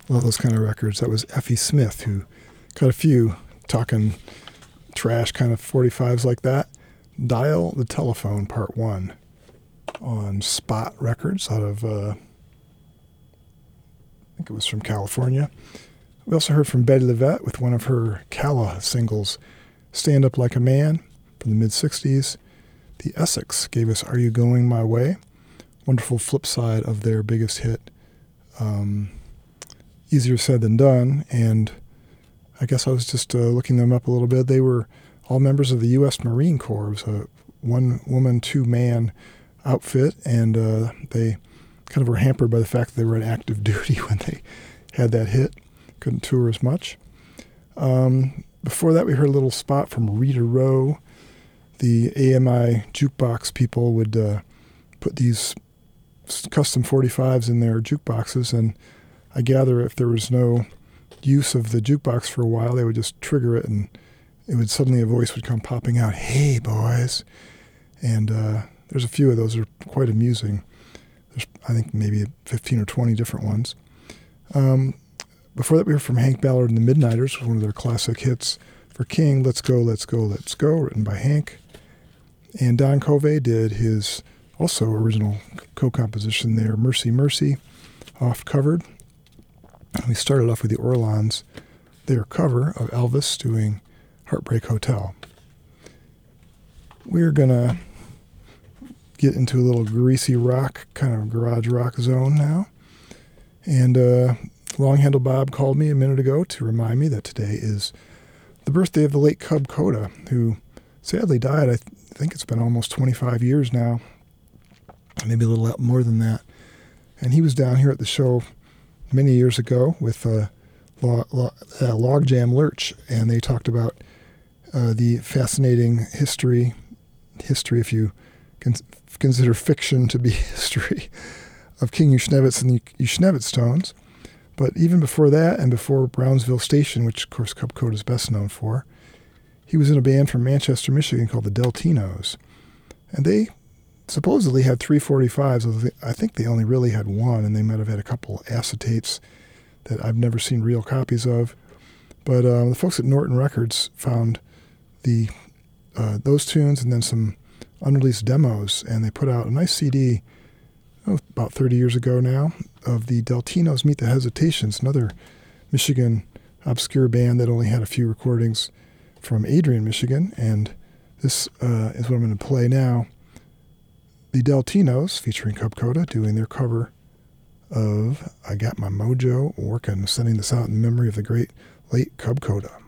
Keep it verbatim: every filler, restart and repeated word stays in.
All those kind of records. That was Effie Smith, who got a few talking trash kind of forty-fives like that. Dial the Telephone, Part One, on Spot Records out of, uh, I think it was from California. We also heard from Betty LaVette with one of her Calla singles, Stand Up Like a Man, from the mid-sixties. The Essex gave us Are You Going My Way? Wonderful flip side of their biggest hit, um, Easier Said Than Done. And I guess I was just uh, looking them up a little bit. They were all members of the U S Marine Corps. It was a one-woman, two-man outfit, and uh, they kind of were hampered by the fact that they were on active duty when they had that hit. Couldn't tour as much. Um, before that, we heard a little spot from Rita Rowe. The A M I jukebox people would uh, put these custom forty-fives in their jukeboxes, and I gather if there was no use of the jukebox for a while, they would just trigger it, and it would suddenly a voice would come popping out, "Hey, boys." And uh, there's a few of those that are quite amusing. There's, I think, maybe fifteen or twenty different ones. Um, before that, we heard from Hank Ballard and the Midnighters, one of their classic hits for King, Let's Go, Let's Go, Let's Go, written by Hank. And Don Covey did his also original co-composition there, Mercy, Mercy, oft-covered. We started off with the Orlons, their cover of Elvis doing Heartbreak Hotel. We're going to get into a little greasy rock, kind of garage rock zone now. And uh, Longhandle Bob called me a minute ago to remind me that today is the birthday of the late Cub Coda, who sadly died. I th- think it's been almost twenty-five years now, maybe a little more than that. And he was down here at the show many years ago with uh, Log, Log, uh, Logjam Lurch, and they talked about uh, the fascinating history, history if you can consider fiction to be history, of King Ushevitz and the Ushevitz Tones. But even before that, and before Brownsville Station, which of course Cub Coda is best known for, he was in a band from Manchester, Michigan called the Deltinos. And they supposedly had three forty-fives. I think they only really had one, and they might have had a couple acetates that I've never seen real copies of. But um, the folks at Norton Records found the uh, those tunes and then some unreleased demos, and they put out a nice C D oh, about thirty years ago now of the Deltinos Meet the Hesitations, another Michigan obscure band that only had a few recordings from Adrian, Michigan. And this uh, is what I'm going to play now. The Deltinos, featuring Cub Coda, doing their cover of I Got My Mojo Working, sending this out in memory of the great late Cub Coda.